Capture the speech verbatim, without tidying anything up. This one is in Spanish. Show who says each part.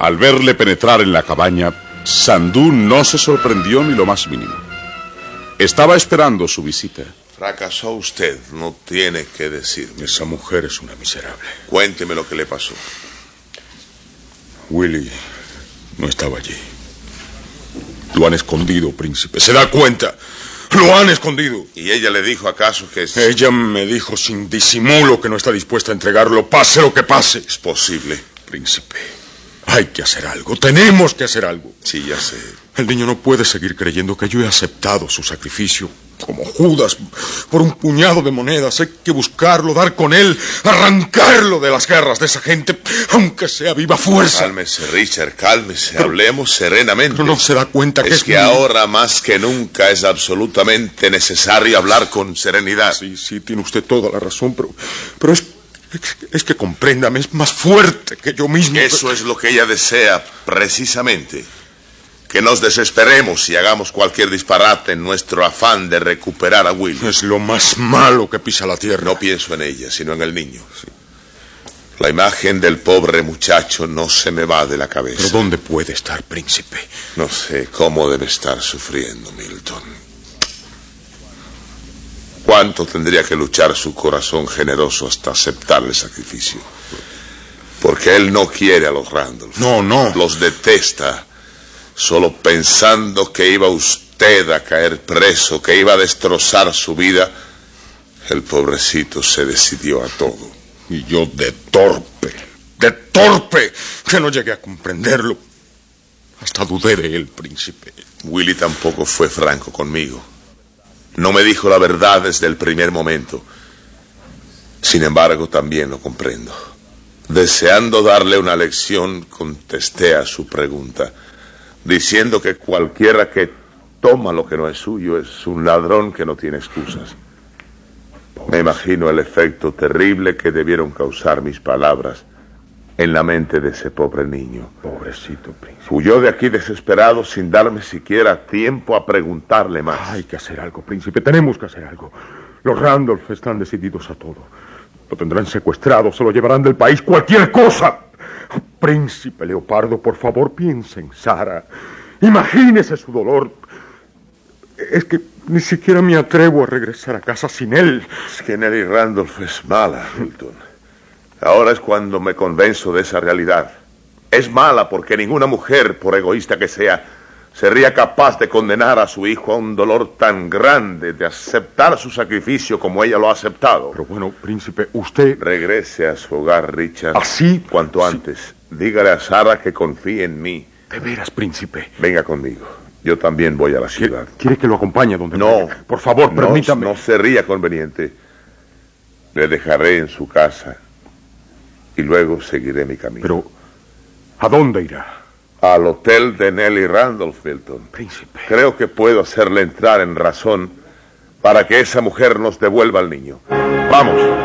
Speaker 1: Al verle penetrar en la cabaña, Sandú no se sorprendió ni lo más mínimo. Estaba esperando su visita.
Speaker 2: Fracasó usted, no tiene que decirme.
Speaker 3: Esa mujer es una miserable.
Speaker 2: Cuénteme lo que le pasó.
Speaker 3: Willy no estaba allí. Lo han escondido, príncipe. ¿Se da cuenta? ¡Lo han escondido!
Speaker 2: ¿Y ella le dijo acaso que es...?
Speaker 3: Ella me dijo sin disimulo que no está dispuesta a entregarlo, pase lo que pase.
Speaker 2: Es posible.
Speaker 3: Príncipe, hay que hacer algo. Tenemos que hacer algo.
Speaker 2: Sí, ya sé.
Speaker 3: El niño no puede seguir creyendo que yo he aceptado su sacrificio. Como Judas, por un puñado de monedas. Hay que buscarlo, dar con él, arrancarlo de las garras de esa gente, aunque sea viva fuerza.
Speaker 2: Cálmese, Richard, cálmese. Pero, hablemos serenamente.
Speaker 3: Pero no se da cuenta que es...
Speaker 2: Es que mi... ahora más que nunca es absolutamente necesario hablar con serenidad.
Speaker 3: Sí, sí, tiene usted toda la razón, pero, pero es, es, es que compréndame, es más fuerte que yo mismo.
Speaker 2: Eso es lo que ella desea, precisamente. Que nos desesperemos y hagamos cualquier disparate en nuestro afán de recuperar a Will.
Speaker 3: Es lo más malo que pisa la tierra.
Speaker 2: No pienso en ella, sino en el niño. Sí. La imagen del pobre muchacho no se me va de la cabeza.
Speaker 3: ¿Pero dónde puede estar, príncipe?
Speaker 2: No sé cómo debe estar sufriendo, Milton. ¿Cuánto tendría que luchar su corazón generoso hasta aceptar el sacrificio? Porque él no quiere a los Randolph.
Speaker 3: No, no.
Speaker 2: Los detesta. Solo pensando que iba usted a caer preso, que iba a destrozar su vida, el pobrecito se decidió a todo.
Speaker 3: Y yo de torpe, de torpe, que no llegué a comprenderlo. Hasta dudé de él, príncipe.
Speaker 2: Willy tampoco fue franco conmigo. No me dijo la verdad desde el primer momento. Sin embargo, también lo comprendo. Deseando darle una lección, contesté a su pregunta, diciendo que cualquiera que toma lo que no es suyo es un ladrón que no tiene excusas. Me imagino el efecto terrible que debieron causar mis palabras en la mente de ese pobre niño.
Speaker 3: Pobrecito príncipe.
Speaker 2: Huyó de aquí desesperado sin darme siquiera tiempo a preguntarle más.
Speaker 3: Hay que hacer algo, príncipe, tenemos que hacer algo. Los Randolph están decididos a todo. Lo tendrán secuestrado, se lo llevarán del país, cualquier cosa. Príncipe Leopardo, por favor, piense en Sara. Imagínese su dolor. Es que ni siquiera me atrevo a regresar a casa sin él.
Speaker 2: Es que Nelly Randolph es mala, Milton. Ahora es cuando me convenzo de esa realidad. Es mala porque ninguna mujer, por egoísta que sea, sería capaz de condenar a su hijo a un dolor tan grande, de aceptar su sacrificio como ella lo ha aceptado.
Speaker 3: Pero bueno, príncipe, usted...
Speaker 2: Regrese a su hogar, Richard.
Speaker 3: ¿Así?
Speaker 2: Cuanto antes. Sí. Dígale a Sara que confíe en mí.
Speaker 3: ¿De veras, príncipe?
Speaker 2: Venga conmigo. Yo también voy a la ciudad.
Speaker 3: ¿Quiere que lo acompañe donde
Speaker 2: No.
Speaker 3: vaya? Por favor, permítame.
Speaker 2: No, no sería conveniente. Le dejaré en su casa y luego seguiré mi camino.
Speaker 3: Pero, ¿a dónde irá?
Speaker 2: Al hotel de Nelly Randolph, Milton.
Speaker 3: Príncipe.
Speaker 2: Creo que puedo hacerle entrar en razón para que esa mujer nos devuelva al niño. Vamos.